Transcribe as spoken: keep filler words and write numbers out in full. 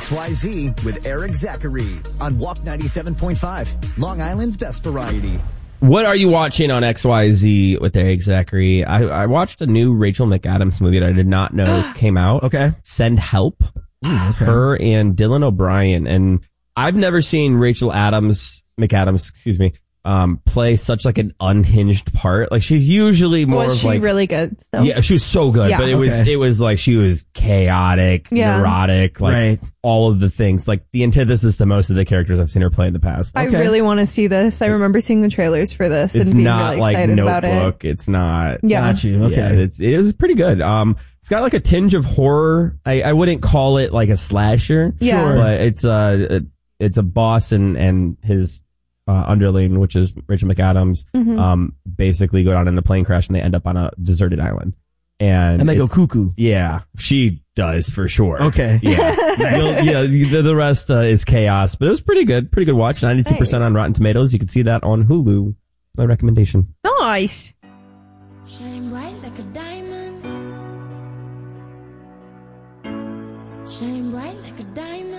X Y Z with Eric Zachary on Walk ninety-seven point five, Long Island's best variety. What are you watching on X Y Z with Eric Zachary? I, I watched a new Rachel McAdams movie that I did not know came out. Okay. Send Help. Mm, okay. Her and Dylan O'Brien. And I've never seen Rachel Adams, McAdams, excuse me, um, play such like an unhinged part. Like she's usually more Was of she like really good? So. yeah, she was so good, Yeah. but it was Okay. it was like she was chaotic, Yeah. neurotic, like Right. all of the things, like the antithesis to most of the characters I've seen her play in the past. I Okay. really want to see this. I remember seeing the trailers for this It's and being not really like excited about it. Notebook. It's not. Yeah. Got you. Okay. Yeah, it's it is pretty good. Um, it's got like a tinge of horror. I, I wouldn't call it like a slasher. Yeah. Sure. But it's a it's a boss and and his uh, underling, which is Rachel McAdams, Mhm. um, basically go down in a plane crash and they end up on a deserted island. And, And they go it's- cuckoo. Yeah, she does for sure. Okay. Yeah. You'll- yeah. The, the rest uh, is chaos, but it was pretty good. Pretty good watch. ninety-two percent Nice. on Rotten Tomatoes. You can see that on Hulu. My recommendation. Nice. Shine bright like a diamond. Shine bright like a diamond.